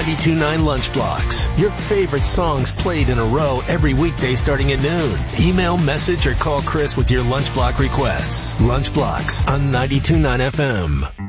92.9 Lunch Blocks. Your favorite songs played in a row every weekday starting at noon. Email, message, or call Chris with your Lunch Block requests. Lunch Blocks on 92.9 FM.